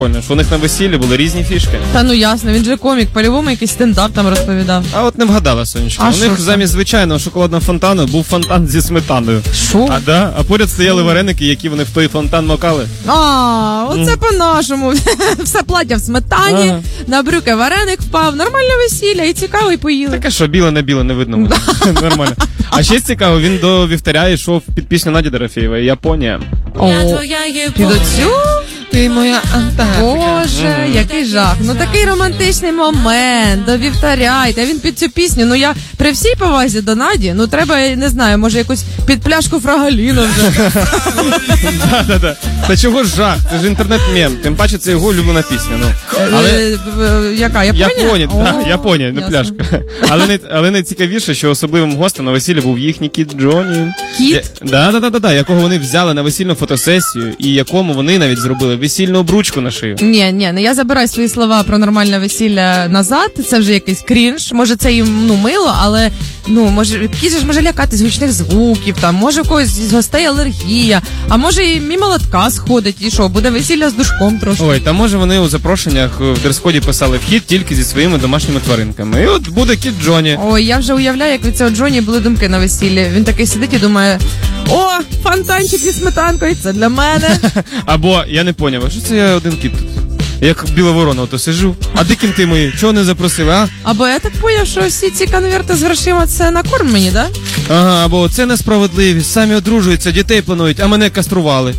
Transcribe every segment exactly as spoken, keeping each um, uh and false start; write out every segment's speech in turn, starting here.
що у них на весіллі були різні фішки. Та ну ясно, він же комік, по-любому якийсь стендап там розповідав. А от не вгадала, Сонечка. А у що них це? замість звичайного шоколадного фонтану був фонтан зі сметаною. Що? А, да? а поряд стояли вареники, які вони в той фонтан макали. А, оце по-нашому. Все плаття в сметані, Ага. на брюки вареник впав, нормальне весілля, і цікаво, і поїли. Таке що, біле на біле не видно. буде. Нормально. А ще цікаво, він до вівтаря йшов під пісню Наді Дорофєєвої «Японія». О, під оцю? Ти моя Антарктика. Боже, який жах. Ну такий романтичний момент, до вівтаря. І та він під цю пісню. Ну я при всій повазі до Наді, ну треба, я не знаю, може якусь під пляшку Фрагаліна вже. Да-да-да. Та чого ж жах? Це ж інтернет-мем. Тим паче це його улюблена пісня. Ну. Але... Е, е, Яка? Японія? Японія, да, О, Японія, не ясно. пляшка. Але не, але найцікавіше, що особливим гостем на весіллі був їхній кіт Джоні. Кіт? Да, да, да, да, да, якого вони взяли на весільну фотосесію, і якому вони навіть зробили весільну обручку на шию. Ні, ні, не я забираю свої слова про нормальне весілля назад. Це вже якийсь крінж. Може, це їм ну мило, але ну може кіт же ж може лякатись гучних звуків. Там може у когось з гостей алергія, а може і мій молотка сходить. І що, буде весілля з душком трошки. Ой, та може вони у запрошеннях в дрес-коді писали вхід тільки зі своїми домашніми тваринками. І от буде кіт Джоні. Ой, я вже уявляю, як від цього Джоні були думки на весіллі. Він такий сидить і думає: о, фонтанчик зі сметанкою, це для мене. Або я не поняв, а що це я один кіт тут? Як біла ворона, ото сижу. А де кінти мої? Чого не запросили, а? Або я так поняв, що всі ці конверти з грошима це на корм мені, да? Ага, або це несправедливість, самі одружуються, дітей планують, а мене кастрували.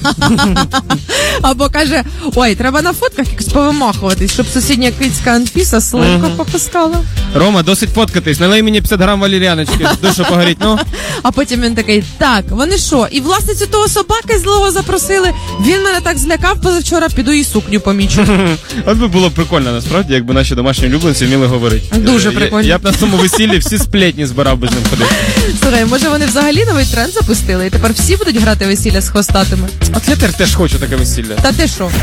Або каже: ой, треба на фотках якось повимахуватись, щоб сусідня кицька Анфіса слинко Ага. попускала. Рома, досить фоткатись, налей мені п'ятдесят грам валеріаночки, душу погоріть, ну. А потім він такий: так, вони що, і власницю того собаки злого запросили? Він мене так злякав позавчора, піду і сукню помічу. От би було прикольно, насправді, якби наші домашні улюбленці вміли говорити. Дуже Е, я- прикольно. Я б на тому весіллі всі сплетні збирав без ним ходити. Слухай, може вони взагалі новий тренд запустили, і тепер всі будуть грати весілля з хвостатими? От я тепер теж хочу таке весілля. Та ти що?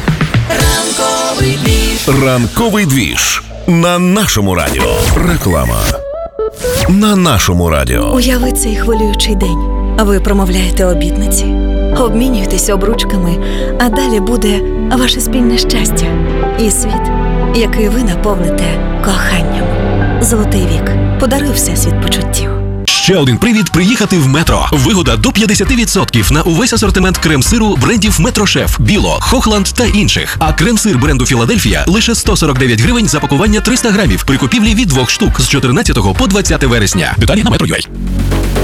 Ранковий двіж на нашому радіо. Реклама на нашому радіо. Уяви цей хвилюючий день. Ви промовляєте обітниці, обмінюєтеся обручками, а далі буде ваше спільне щастя і світ, який ви наповните коханням. Золотий вік. Подаруй всесвіт почуттів. Ще один привід приїхати в Метро. Вигода до п'ятдесят відсотків на увесь асортимент крем-сиру брендів Метрошеф, Біло, Хохланд та інших. А крем-сир бренду Філадельфія лише сто сорок дев'ять гривень за пакування триста грамів при купівлі від двох штук з чотирнадцятого по двадцяте вересня. Деталі на Метро.ua.